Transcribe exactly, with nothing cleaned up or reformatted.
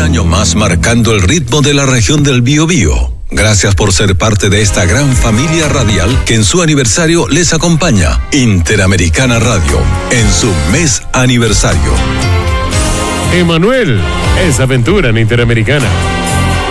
año más marcando el ritmo de la región del Biobío. Gracias por ser parte de esta gran familia radial que en su aniversario les acompaña. Interamericana Radio, en su mes aniversario. Emanuel, es aventura en Interamericana.